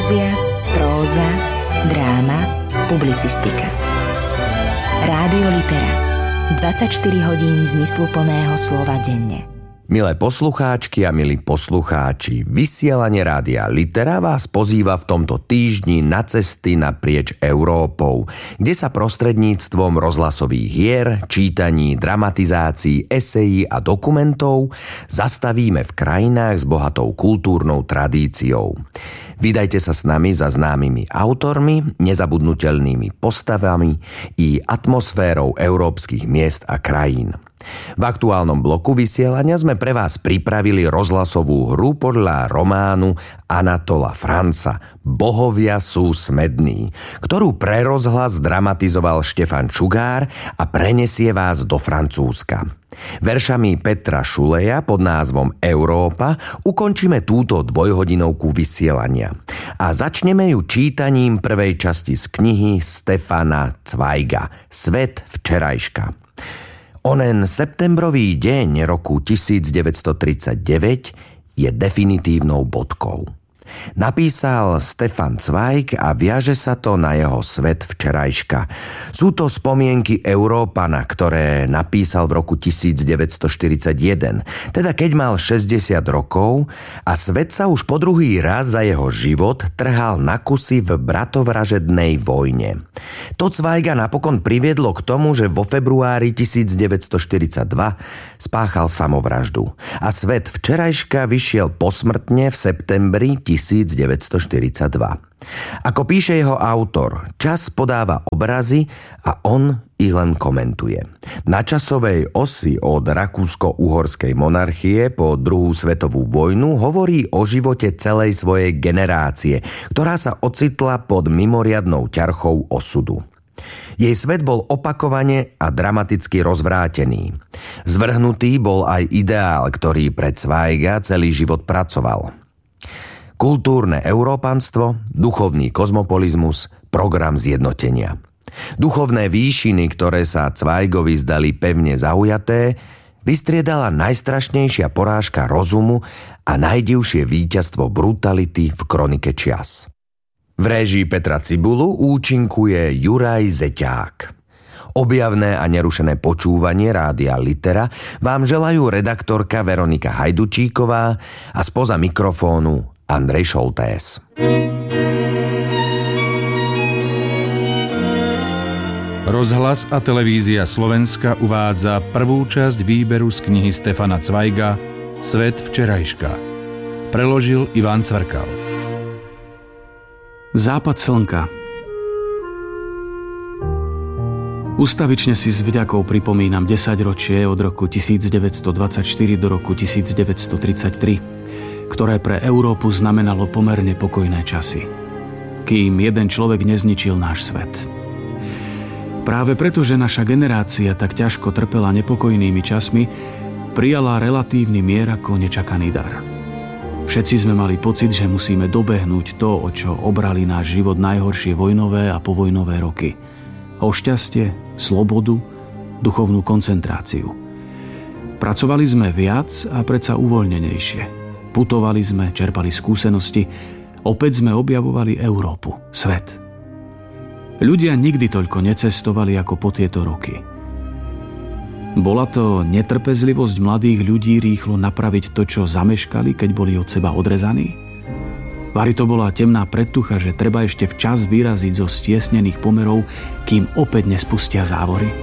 Poézia, próza, dráma, publicistika. Rádio Litera. 24 hodín zmysluplného slova denne. Milé poslucháčky a milí poslucháči, vysielanie Rádia Litera vás pozýva v tomto týždni na cesty naprieč Európou, kde sa prostredníctvom rozhlasových hier, čítaní, dramatizácií, esejí a dokumentov zastavíme v krajinách s bohatou kultúrnou tradíciou. Vydajte sa s nami za známymi autormi, nezabudnutelnými postavami i atmosférou európskych miest a krajín. V aktuálnom bloku vysielania sme pre vás pripravili rozhlasovú hru podľa románu Anatola Franza Bohovia sú smední, ktorú pre rozhlas dramatizoval Štefan Čugár a prenesie vás do Francúzska. Veršami Petra Šuleja pod názvom Európa ukončíme túto dvojhodinovku vysielania a začneme ju čítaním prvej časti z knihy Stefana Zweiga Svet včerajška. Onen septembrový deň roku 1939 je definitívnou bodkou. Napísal Stefan Zweig a viaže sa to na jeho Svet včerajška. Sú to spomienky Európana, ktoré napísal v roku 1941, teda keď mal 60 rokov a svet sa už po druhý raz za jeho život trhal na kusy v bratovražednej vojne. To Zweiga napokon priviedlo k tomu, že vo februári 1942 spáchal samovraždu a Svet včerajška vyšiel posmrtne v septembri 1942. Ako píše jeho autor, čas podáva obrazy a on ich len komentuje. Na časovej osi od rakúsko-uhorskej monarchie po druhú svetovú vojnu hovorí o živote celej svojej generácie, ktorá sa ocitla pod mimoriadnou ťarchou osudu. Jej svet bol opakovane a dramaticky rozvrátený. Zvrhnutý bol aj ideál, ktorý pre Zweiga celý život pracoval. Kultúrne európanstvo, duchovný kozmopolizmus, program zjednotenia. Duchovné výšiny, ktoré sa Zweigovi zdali pevne zaujaté, vystriedala najstrašnejšia porážka rozumu a najdivšie víťazstvo brutality v kronike čias. V réžii Petra Cibulu účinkuje Juraj Zeťák. Objavné a nerušené počúvanie Rádia Litera vám želajú redaktorka Veronika Hajdučíková a spoza mikrofónu Andrej Šoltés. Rozhlas a televízia Slovenska uvádza prvú časť výberu z knihy Stefana Zweiga Svet včerajška. Preložil Ivan Cvrkal. Západ slnka. Ustavične si s vďakou pripomínam 10-ročie od roku 1924 do roku 1933, ktoré pre Európu znamenalo pomerne pokojné časy, kým jeden človek nezničil náš svet. Práve preto, že naša generácia tak ťažko trpela nepokojnými časmi, prijala relatívny mier ako nečakaný dar. Všetci sme mali pocit, že musíme dobehnúť to, o čo obrali náš život najhoršie vojnové a povojnové roky. O šťastie, slobodu, duchovnú koncentráciu. Pracovali sme viac a predsa uvoľnenejšie. Putovali sme, čerpali skúsenosti, opäť sme objavovali Európu, svet. Ľudia nikdy toľko necestovali ako po tieto roky. Bola to netrpezlivosť mladých ľudí rýchlo napraviť to, čo zameškali, keď boli od seba odrezaní? Vari to bola temná predtucha, že treba ešte včas vyraziť zo stiesnených pomerov, kým opäť nespustia závory?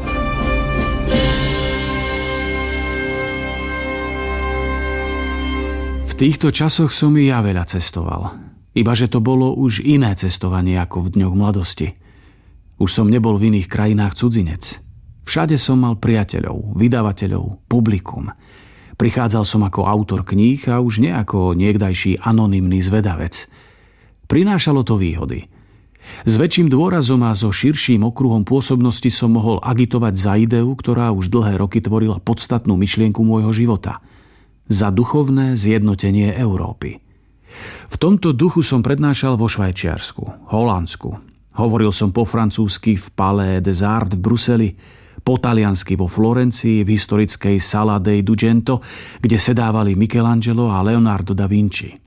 V týchto časoch som i ja veľa cestoval. Ibaže to bolo už iné cestovanie ako v dňoch mladosti. Už som nebol v iných krajinách cudzinec. Všade som mal priateľov, vydavateľov, publikum. Prichádzal som ako autor kníh a už nie ako niekdajší anonymný zvedavec. Prinášalo to výhody. S väčším dôrazom a so širším okruhom pôsobnosti som mohol agitovať za ideu, ktorá už dlhé roky tvorila podstatnú myšlienku môjho života. Za duchovné zjednotenie Európy. V tomto duchu som prednášal vo Švajčiarsku, Holandsku. Hovoril som po francúzsky v Palais des Arts v Bruseli, po taliansky vo Florencii v historickej Sala dei Dugento, kde sedávali Michelangelo a Leonardo da Vinci.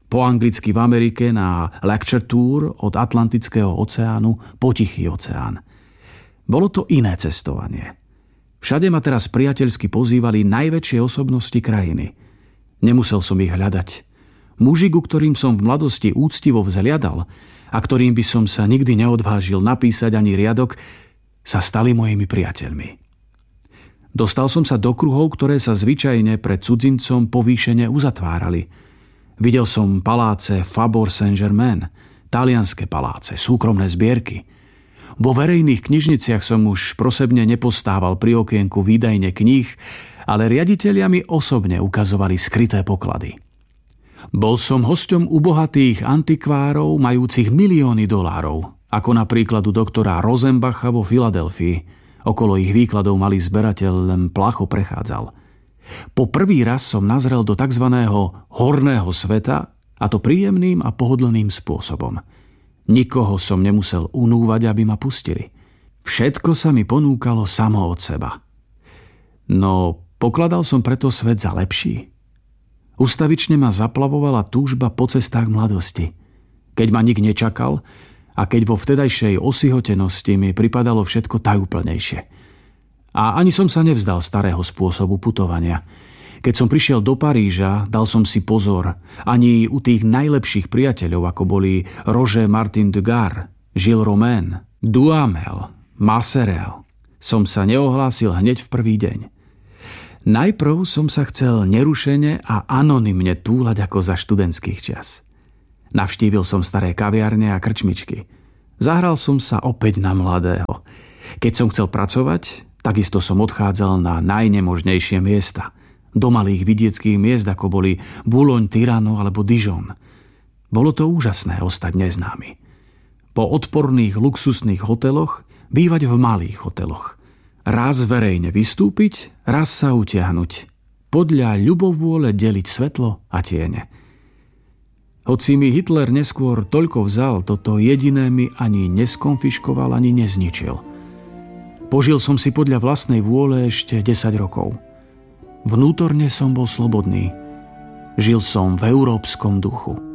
Po anglicky v Amerike na lecture tour od Atlantického oceánu po Tichý oceán. Bolo to iné cestovanie. Všade ma teraz priateľsky pozývali najväčšie osobnosti krajiny. Nemusel som ich hľadať. Muži, ku ktorým som v mladosti úctivo vzhliadal a ktorým by som sa nikdy neodvážil napísať ani riadok, sa stali mojimi priateľmi. Dostal som sa do kruhov, ktoré sa zvyčajne pred cudzincom povýšene uzatvárali. Videl som paláce Faubourg Saint-Germain, talianske paláce, súkromné zbierky. Vo verejných knižniciach som už prosebne nepostával pri okienku výdajne kníh, ale riaditelia mi osobne ukazovali skryté poklady. Bol som hosťom u bohatých antikvárov majúcich milióny dolárov, ako napríklad u doktora Rosenbacha vo Filadelfii. Okolo ich výkladov malý zberateľ len placho prechádzal. Po prvý raz som nazrel do tzv. Horného sveta, a to príjemným a pohodlným spôsobom. Nikoho som nemusel unúvať, aby ma pustili. Všetko sa mi ponúkalo samo od seba. No, pokladal som preto svet za lepší. Ustavične ma zaplavovala túžba po cestách mladosti. Keď ma nik nečakal a keď vo vtedajšej osihotenosti mi pripadalo všetko tajúplnejšie. A ani som sa nevzdal starého spôsobu putovania. Keď som prišiel do Paríža, dal som si pozor. Ani u tých najlepších priateľov, ako boli Roger Martin de Gare, Gilles Romain, Duhamel, Masserel, som sa neohlásil hneď v prvý deň. Najprv som sa chcel nerušene a anonymne túlať ako za študentských čias. Navštívil som staré kaviarne a krčmičky. Zahral som sa opäť na mladého. Keď som chcel pracovať, takisto som odchádzal na najnemožnejšie miesta. Do malých vidieckých miest, ako boli Boulogne, Tirano alebo Dijon. Bolo to úžasné ostať neznámy. Po odporných luxusných hoteloch bývať v malých hoteloch. Raz verejne vystúpiť, raz sa utiahnuť. Podľa ľubovôle deliť svetlo a tiene. Hoci mi Hitler neskôr toľko vzal, toto jediné mi ani neskonfiškoval, ani nezničil. Požil som si podľa vlastnej vôle ešte 10 rokov. Vnútorne som bol slobodný. Žil som v európskom duchu.